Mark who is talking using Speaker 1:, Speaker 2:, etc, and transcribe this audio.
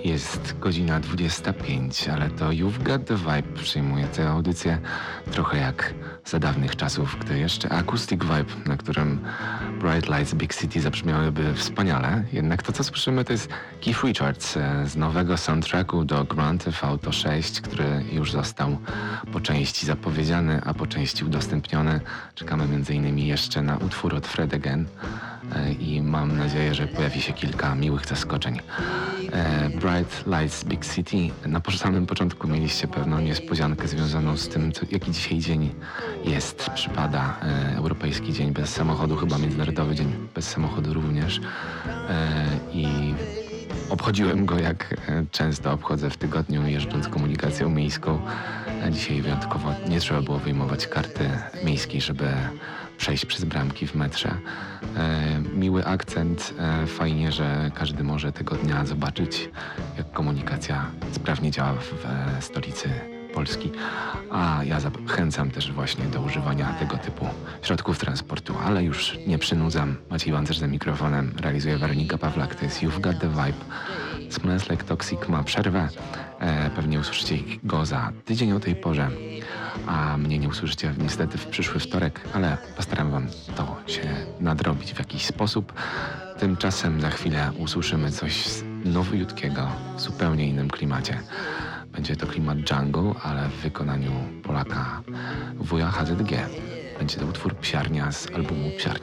Speaker 1: Jest godzina 25, ale to You've Got The Vibe przyjmuje tę audycję trochę jak za dawnych czasów, gdy jeszcze Acoustic Vibe, na którym Bright Lights Big City zabrzmiałyby wspaniale. Jednak to, co słyszymy, to jest Keith Richards z nowego soundtracku do Grand Theft Auto 6, który już został po części zapowiedziany, a po części udostępniony. Czekamy m.in. jeszcze na utwór od Fred Again i mam nadzieję, że pojawi się kilka miłych zaskoczeń. Bright Lights Big City. Na samym początku mieliście pewną niespodziankę związaną z tym, jaki dzisiaj dzień jest, przypada. Europejski Dzień Bez Samochodu, chyba Międzynarodowy Dzień Bez Samochodu również. I obchodziłem go, jak często obchodzę w tygodniu, jeżdżąc komunikacją miejską. Dzisiaj wyjątkowo nie trzeba było wyjmować karty miejskiej, żeby przejść przez bramki w metrze. Miły akcent, fajnie, że każdy może tego dnia zobaczyć, jak komunikacja sprawnie działa w stolicy Polski. A ja zachęcam też właśnie do używania tego typu środków transportu, ale już nie przynudzam. Maciej Wancerz za mikrofonem, realizuje Weronika Pawlak, to jest You've Got The Vibe. Smells Like Toxic ma przerwę, pewnie usłyszycie go za tydzień o tej porze, a mnie nie usłyszycie niestety w przyszły wtorek, ale postaram wam to się nadrobić w jakiś sposób. Tymczasem za chwilę usłyszymy coś nowiutkiego w zupełnie innym klimacie. Będzie to klimat jungle, ale w wykonaniu Polaka wuja HZG. Będzie to utwór Psiarnia z albumu Psiarnia.